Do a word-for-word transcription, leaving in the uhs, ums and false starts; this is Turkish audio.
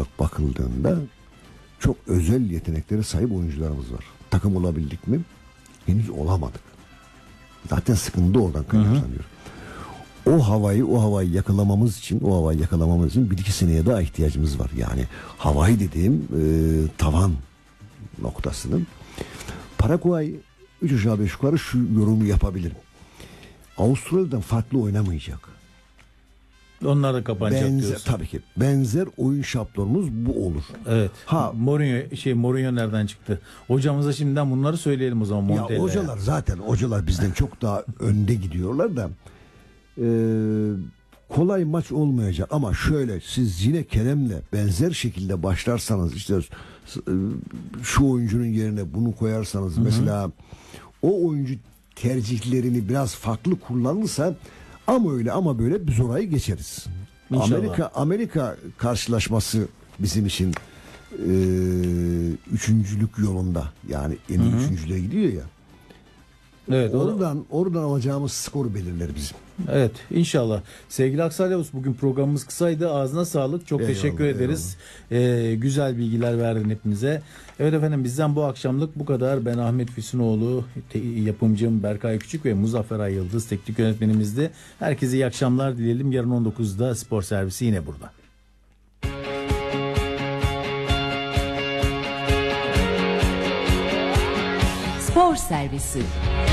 olarak bakıldığında çok özel yeteneklere sahip oyuncularımız var. Takım olabildik mi? Henüz olamadık. Zaten sıkıntı oradan kaynaklanıyor. O havayı o havayı yakalamamız için o havayı yakalamamız için bir iki seneye daha ihtiyacımız var. Yani havayı dediğim e, tavan noktasının. Paraguay üç aşağı beş yukarı şu yorumu yapabilirim. Avustralya'dan farklı oynamayacak. Onlar da kapanacak benzer, diyorsun. tabii ki. Benzer oyun şablonumuz bu olur. Evet. Ha, Mourinho şey Mourinho nereden çıktı? Hocamıza şimdiden bunları söyleyelim o zaman ya Montella'ya. hocalar zaten hocalar bizden çok daha önde gidiyorlar da e, kolay maç olmayacak ama şöyle siz yine Kerem'le benzer şekilde başlarsanız işte e, şu oyuncunun yerine bunu koyarsanız Hı-hı. mesela o oyuncu tercihlerini biraz farklı kullanırsa ama öyle ama böyle biz orayı geçeriz. İnşallah. Amerika Amerika karşılaşması bizim için e, üçüncülük yolunda yani en iyi üçüncülüğe gidiyor ya. Evet, oradan o... oradan alacağımız skoru belirler bizim. Evet inşallah. Sevgili Aksal Yavuz, bugün programımız kısaydı. Ağzına sağlık. Çok eyvallah, teşekkür ederiz. Ee, güzel bilgiler verdin hepimize. Evet efendim, bizden bu akşamlık bu kadar. Ben Ahmet Füsunoğlu, yapımcım Berkay Küçük ve Muzaffer Ay Yıldız teknik yönetmenimizdi. Herkese iyi akşamlar dileyelim. Yarın on dokuzda Spor Servisi yine burada. Spor Servisi.